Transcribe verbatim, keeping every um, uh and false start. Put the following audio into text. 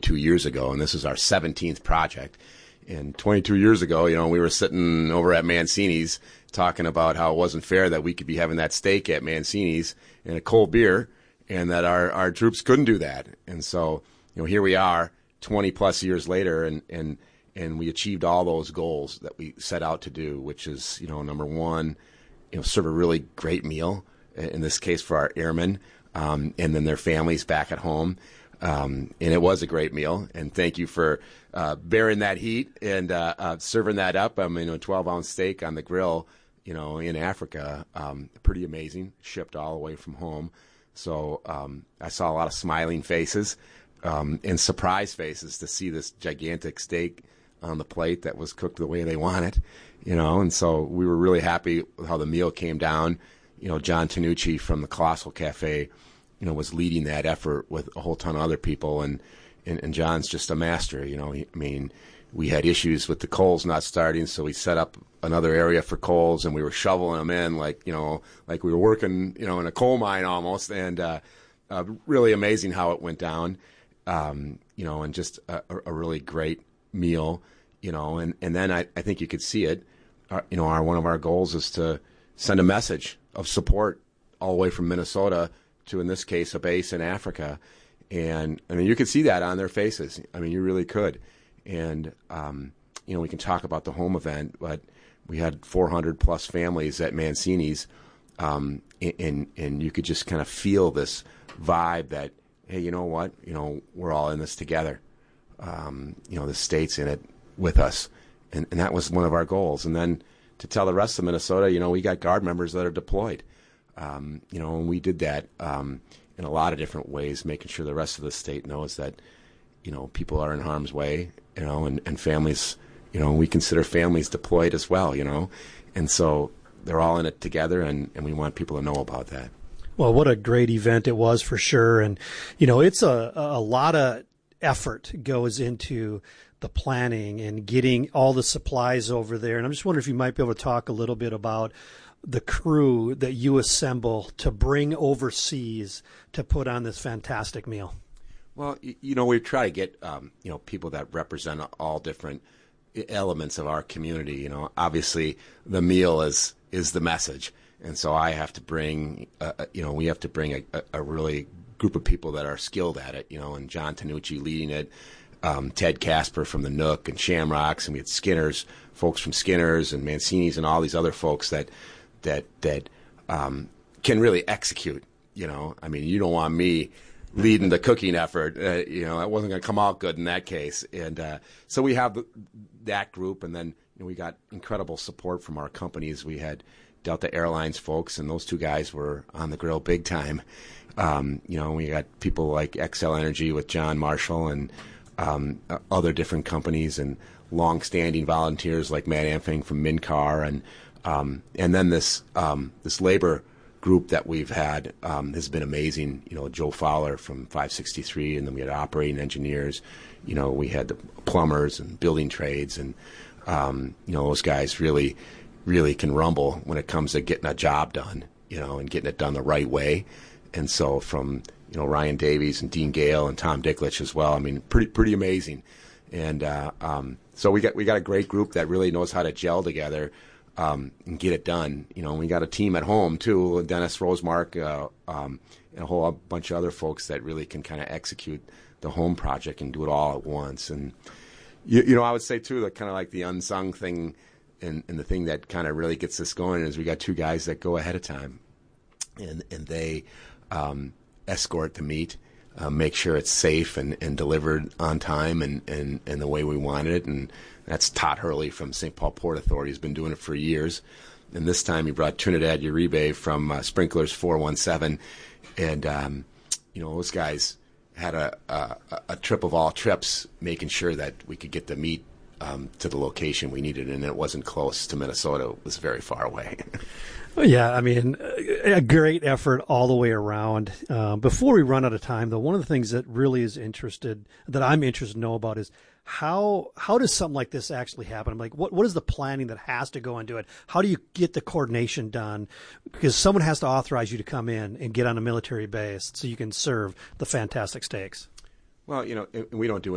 twenty-two years ago, and this is our seventeenth project. And twenty-two years ago, you know, we were sitting over at Mancini's talking about how it wasn't fair that we could be having that steak at Mancini's and a cold beer, and that our, our troops couldn't do that. And so, you know, here we are twenty plus years later, and, and, and we achieved all those goals that we set out to do, which is, you know, number one, you know, serve a really great meal, in this case for our airmen, um, and then their families back at home. Um, and it was a great meal, and thank you for uh, bearing that heat and uh, uh, serving that up. I mean, a twelve ounce steak on the grill, you know, in Africa, um, pretty amazing, shipped all the way from home. So um, I saw a lot of smiling faces um, and surprised faces to see this gigantic steak on the plate that was cooked the way they want it, you know. And so we were really happy with how the meal came down. You know, John Tanucci from the Colossal Cafe, you know, was leading that effort with a whole ton of other people, and, and, and John's just a master, you know. He, I mean, we had issues with the coals not starting, so we set up another area for coals, and we were shoveling them in like, you know, like we were working, you know, in a coal mine almost, and uh, uh, really amazing how it went down, um, you know, and just a, a really great meal, you know, and, and then I, I think you could see it, our, you know, our one of our goals is to send a message of support all the way from Minnesota to, in this case, a base in Africa. And, I mean, you could see that on their faces. I mean, you really could. And, um, you know, we can talk about the home event, but we had four hundred plus families at Mancini's, um, and, and you could just kind of feel this vibe that, hey, you know what? You know, we're all in this together. Um, you know, the state's in it with us. And, and that was one of our goals. And then to tell the rest of Minnesota, you know, we got Guard members that are deployed. Um, you know, and we did that um, in a lot of different ways, making sure the rest of the state knows that, you know, people are in harm's way, you know, and, and families, you know, we consider families deployed as well, you know. And so they're all in it together, and, and we want people to know about that. Well, what a great event it was for sure. And, you know, it's a, a lot of effort goes into the planning and getting all the supplies over there. And I'm just wondering if you might be able to talk a little bit about the crew that you assemble to bring overseas to put on this fantastic meal. Well, you know, we try to get, um, you know, people that represent all different elements of our community. You know, obviously the meal is, is the message. And so I have to bring, uh, you know, we have to bring a, a really group of people that are skilled at it, you know, and John Tanucci leading it, um, Ted Casper from the Nook and Shamrocks, and we had Skinner's, folks from Skinner's and Mancini's and all these other folks that, that that um, can really execute, you know. I mean, you don't want me leading the cooking effort. Uh, you know, that wasn't going to come out good in that case. And uh, so we have that group, and then you know, we got incredible support from our companies. We had Delta Airlines folks, and those two guys were on the grill big time. Um, you know, we got people like Xcel Energy with John Marshall and um, other different companies, and long-standing volunteers like Matt Amfing from Mincar, and Um, and then this um, this labor group that we've had um, has been amazing. You know, Joe Fowler from five sixty-three, and then we had operating engineers. You know, we had the plumbers and building trades, and um, you know, those guys really, really can rumble when it comes to getting a job done. You know, and getting it done the right way. And so from you know Ryan Davies and Dean Gale and Tom Dicklich as well. I mean, pretty pretty amazing. And uh, um, so we got we got a great group that really knows how to gel together. Um, and get it done. You know, we got a team at home too, Dennis Rosemark, uh, um, and a whole bunch of other folks that really can kind of execute the home project and do it all at once. And you, you know, I would say too that kind of like the unsung thing, and, and the thing that kind of really gets us going is we got two guys that go ahead of time, and and they um, escort the meat, uh, make sure it's safe and, and delivered on time and, and, and the way we wanted it. And that's Todd Hurley from Saint Paul Port Authority. He's been doing it for years. And this time he brought Trinidad Uribe from uh, Sprinklers four one seven. And, um, you know, those guys had a, a, a trip of all trips, making sure that we could get the meat um, to the location we needed. And it wasn't close to Minnesota. It was very far away. Well, yeah, I mean, a great effort all the way around. Uh, before we run out of time, though, one of the things that really is interested, that I'm interested to know about is how how does something like this actually happen? I'm like, what what is the planning that has to go into it? How do you get the coordination done? Because someone has to authorize you to come in and get on a military base so you can serve the fantastic steaks. Well, you know, we don't do